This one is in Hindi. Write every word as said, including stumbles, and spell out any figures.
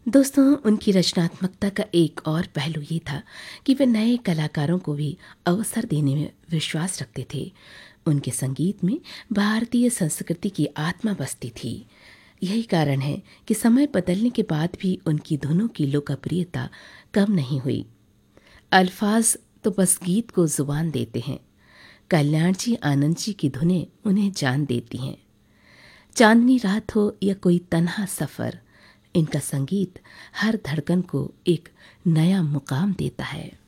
दोस्तों, उनकी रचनात्मकता का एक और पहलू ये था कि वे नए कलाकारों को भी अवसर देने में विश्वास रखते थे। उनके संगीत में भारतीय संस्कृति की आत्मा बसती थी। यही कारण है कि समय बदलने के बाद भी उनकी धुनों की लोकप्रियता कम नहीं हुई। अल्फाज तो बस गीत को जुबान देते हैं। कल्याण जी आनंद जी की धुनें उन्हें जान देती हैं। चांदनी रात हो या कोई तन्हा सफ़र, इनका संगीत हर धड़कन को एक नया मुकाम देता है।